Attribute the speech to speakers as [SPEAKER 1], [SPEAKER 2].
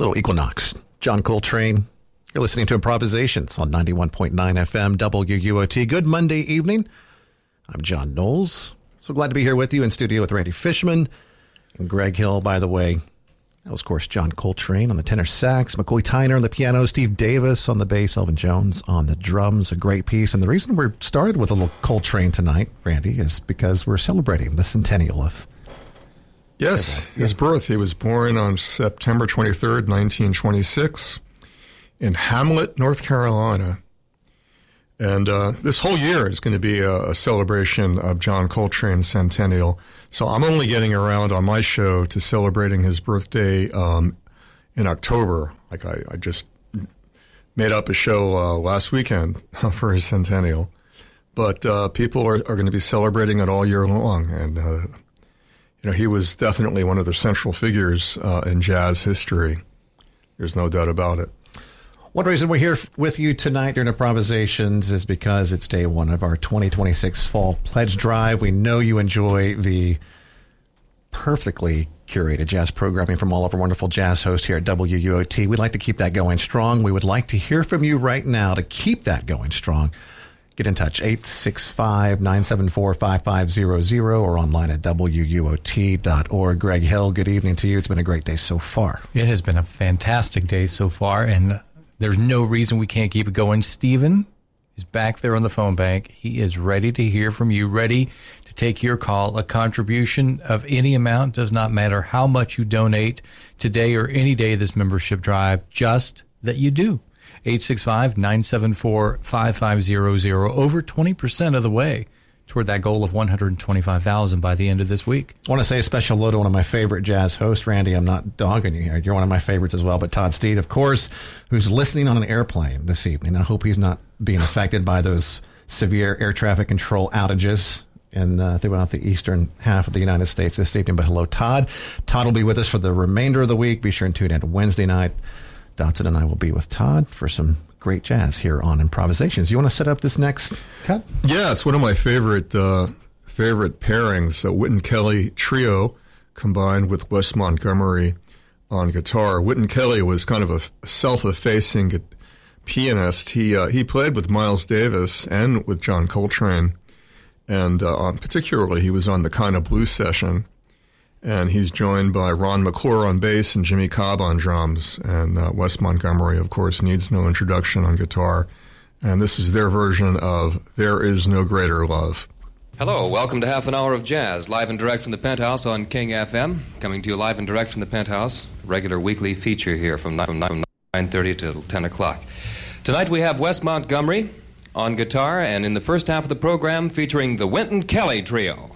[SPEAKER 1] Little Equinox. John Coltrane. You're listening to Improvisations on 91.9 FM WUOT. Good Monday evening. I'm John Knowles. So glad to be here with you in studio with Randy Fishman and Greg Hill, by the way. That was, of course, John Coltrane on the tenor sax, McCoy Tyner on the piano, Steve Davis on the bass, Elvin Jones on the drums. A great piece. And the reason we're started with a little Coltrane tonight, Randy, is because we're celebrating the centennial of...
[SPEAKER 2] Yes, his birth. He was born on September 23rd, 1926, in Hamlet, North Carolina. And this whole year is going to be a celebration of John Coltrane's centennial. So I'm only getting around on my show to celebrating his birthday in October. Like I just made up a show last weekend for his centennial. But people are going to be celebrating it all year long. And he was definitely one of the central figures in jazz history. There's no doubt about it.
[SPEAKER 1] One reason we're here with you tonight during Improvisations is because it's day one of our 2026 Fall Pledge Drive. We know you enjoy the perfectly curated jazz programming from all of our wonderful jazz hosts here at WUOT. We'd like to keep that going strong. We would like to hear from you right now to keep that going strong. Get in touch, 865-974-5500 or online at WUOT.org. Greg Hill, good evening to you. It's been a great day so far.
[SPEAKER 3] It has been a fantastic day so far, and there's no reason we can't keep it going. Stephen is back there on the phone bank. He is ready to hear from you, ready to take your call. A contribution of any amount, does not matter how much you donate today or any day of this membership drive, just that you do. 865-974-5500, over 20% of the way toward that goal of $125,000 by the end of this week.
[SPEAKER 1] I want to say a special hello to one of my favorite jazz hosts, Randy. I'm not dogging you here. You're one of my favorites as well, but Todd Steed, of course, who's listening on an airplane this evening. I hope he's not being affected by those severe air traffic control outages throughout the eastern half of the United States this evening. But hello, Todd. Todd will be with us for the remainder of the week. Be sure and tune in to Wednesday night. Dotson and I will be with Todd for some great jazz here on Improvisations. You want to set up this next cut?
[SPEAKER 2] Yeah, it's one of my favorite pairings, Wynton Kelly Trio combined with Wes Montgomery on guitar. Wynton Kelly was kind of a self-effacing pianist. He played with Miles Davis and with John Coltrane, and particularly he was on the Kind of Blues session. And he's joined by Ron McClure on bass and Jimmy Cobb on drums. And Wes Montgomery, of course, needs no introduction on guitar. And this is their version of There Is No Greater Love.
[SPEAKER 4] Hello, welcome to Half an Hour of Jazz, live and direct from the Penthouse on King FM. Coming to you live and direct from the Penthouse, regular weekly feature here from 9:30 to 10 o'clock. Tonight we have Wes Montgomery on guitar, and in the first half of the program featuring the Wynton Kelly Trio.